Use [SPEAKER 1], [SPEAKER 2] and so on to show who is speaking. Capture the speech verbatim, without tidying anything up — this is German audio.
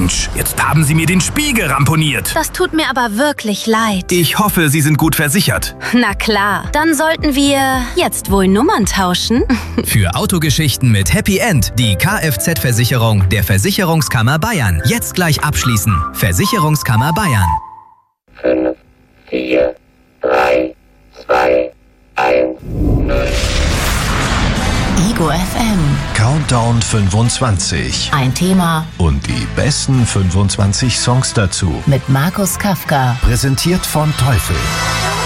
[SPEAKER 1] Mensch, jetzt haben Sie mir den Spiegel ramponiert.
[SPEAKER 2] Das tut mir aber wirklich leid.
[SPEAKER 1] Ich hoffe, Sie sind gut versichert.
[SPEAKER 2] Na klar, dann sollten wir jetzt wohl Nummern tauschen.
[SPEAKER 3] Für Autogeschichten mit Happy End die Kfz-Versicherung der Versicherungskammer Bayern. Jetzt gleich abschließen. Versicherungskammer Bayern.
[SPEAKER 4] fünf, vier, drei, zwei, eins, null.
[SPEAKER 5] Ego F M.
[SPEAKER 6] Countdown fünfundzwanzig.
[SPEAKER 5] Ein Thema
[SPEAKER 6] Und die besten fünfundzwanzig Songs dazu.
[SPEAKER 5] mit Markus Kafka.
[SPEAKER 6] Präsentiert von Teufel.